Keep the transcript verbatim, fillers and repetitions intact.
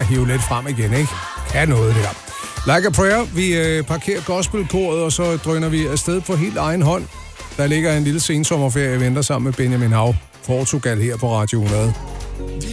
hive lidt frem igen, ikke? Kan noget, det der. Like a Prayer, vi øh, parkerer gospelkoret, og så drøner vi afsted på helt egen hånd. Der ligger en lille sensommerferie, venter sammen med Benjamin Hav, Portugal her på Radio hundrede.